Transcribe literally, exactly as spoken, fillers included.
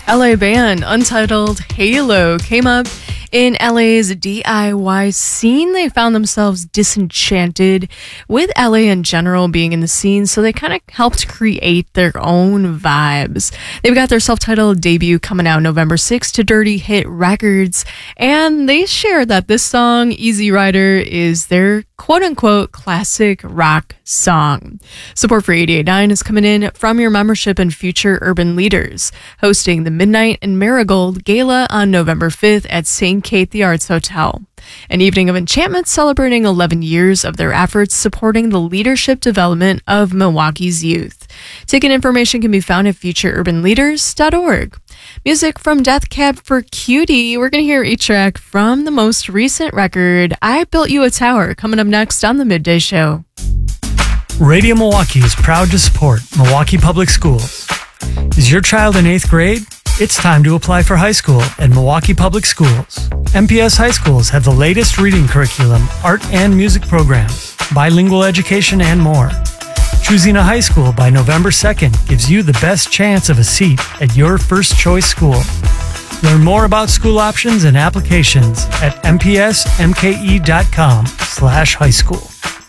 L A band Untitled Halo came up in L A's D I Y scene. They found themselves disenchanted with L A in general being in the scene, so they kind of helped create their own vibes. They've got their self-titled debut coming out November sixth to Dirty Hit Records, and they shared that this song, Easy Rider, is their quote-unquote classic rock song. Support for eighty-eight point nine is coming in from your membership and future urban leaders, hosting the Midnight and Marigold Gala on November fifth at Saint Kate the Arts Hotel. An evening of enchantment celebrating eleven years of their efforts supporting the leadership development of Milwaukee's youth. Ticket information can be found at future urban leaders dot org. Music from Death Cab for Cutie. We're going to hear a track from the most recent record, I Built You a Tower, coming up next on The Midday Show. Radio Milwaukee is proud to support Milwaukee Public Schools. Is your child in eighth grade? It's time to apply for high school at Milwaukee Public Schools. M P S high schools have the latest reading curriculum, art and music programs, bilingual education, and more. Choosing a high school by November second gives you the best chance of a seat at your first choice school. Learn more about school options and applications at m p s m k e dot com slash high school.